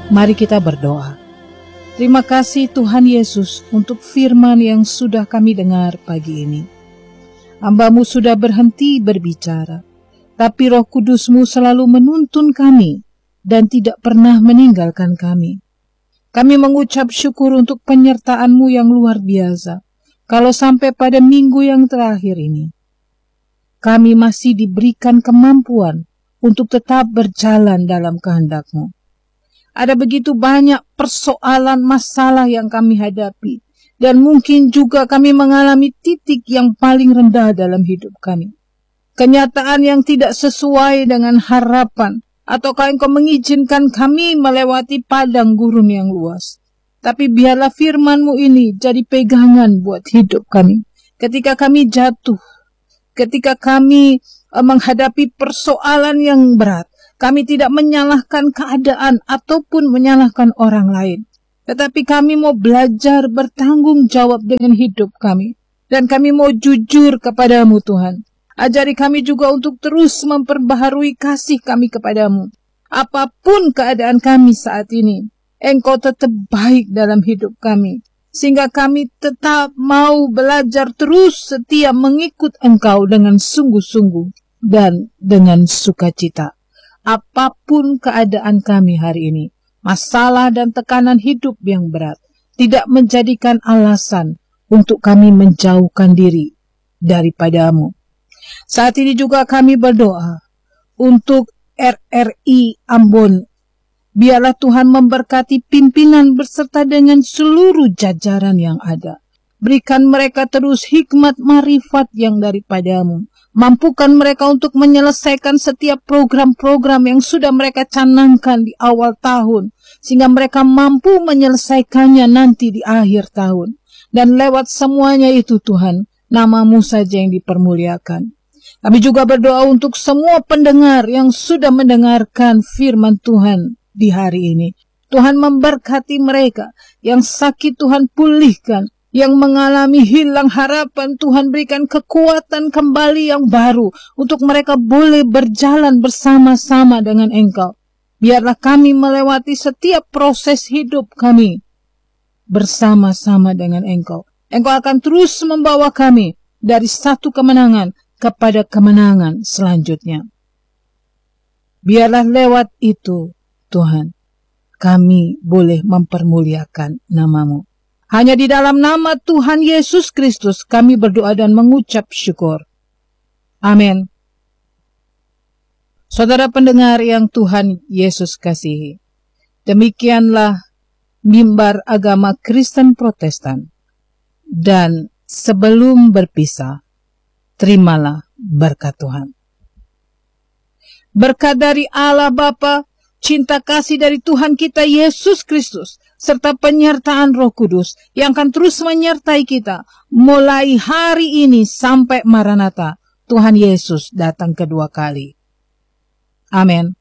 Mari kita berdoa. Terima kasih Tuhan Yesus untuk firman yang sudah kami dengar pagi ini. Hamba-Mu sudah berhenti berbicara, tapi Roh Kudus-Mu selalu menuntun kami dan tidak pernah meninggalkan kami. Kami mengucap syukur untuk penyertaan-Mu yang luar biasa. Kalau sampai pada minggu yang terakhir ini, kami masih diberikan kemampuan untuk tetap berjalan dalam kehendak-Mu. Ada begitu banyak persoalan masalah yang kami hadapi, dan mungkin juga kami mengalami titik yang paling rendah dalam hidup kami. Kenyataan yang tidak sesuai dengan harapan, ataukah Engkau mengizinkan kami melewati padang gurun yang luas. Tapi biarlah firman-Mu ini jadi pegangan buat hidup kami. Ketika kami jatuh, ketika kami menghadapi persoalan yang berat, kami tidak menyalahkan keadaan ataupun menyalahkan orang lain. Tetapi kami mau belajar bertanggung jawab dengan hidup kami. Dan kami mau jujur kepada-Mu Tuhan. Ajari kami juga untuk terus memperbaharui kasih kami kepada-Mu. Apapun keadaan kami saat ini, Engkau tetap baik dalam hidup kami. Sehingga kami tetap mau belajar terus setia mengikut Engkau dengan sungguh-sungguh dan dengan sukacita. Apapun keadaan kami hari ini, masalah dan tekanan hidup yang berat tidak menjadikan alasan untuk kami menjauhkan diri daripada-Mu. Saat ini juga kami berdoa untuk RRI Ambon. Biarlah Tuhan memberkati pimpinan beserta dengan seluruh jajaran yang ada. Berikan mereka terus hikmat marifat yang daripada-Mu. Mampukan mereka untuk menyelesaikan setiap program-program yang sudah mereka canangkan di awal tahun. Sehingga mereka mampu menyelesaikannya nanti di akhir tahun. Dan lewat semuanya itu Tuhan, nama-Mu saja yang dipermuliakan. Kami juga berdoa untuk semua pendengar yang sudah mendengarkan firman Tuhan di hari ini. Tuhan memberkati mereka. Yang sakit Tuhan pulihkan. Yang mengalami hilang harapan Tuhan berikan kekuatan kembali yang baru. Untuk mereka boleh berjalan bersama-sama dengan Engkau. Biarlah kami melewati setiap proses hidup kami bersama-sama dengan Engkau. Engkau akan terus membawa kami dari satu kemenangan kepada kemenangan selanjutnya. Biarlah lewat itu Tuhan, kami boleh mempermuliakan nama-Mu. Hanya di dalam nama Tuhan Yesus Kristus kami berdoa dan mengucap syukur. Amin. Saudara pendengar yang Tuhan Yesus kasihi, demikianlah mimbar agama Kristen Protestan. Dan sebelum berpisah, terimalah berkat Tuhan. Berkat dari Allah Bapa, cinta kasih dari Tuhan kita Yesus Kristus, serta penyertaan Roh Kudus yang akan terus menyertai kita mulai hari ini sampai Maranatha, Tuhan Yesus datang kedua kali. Amin.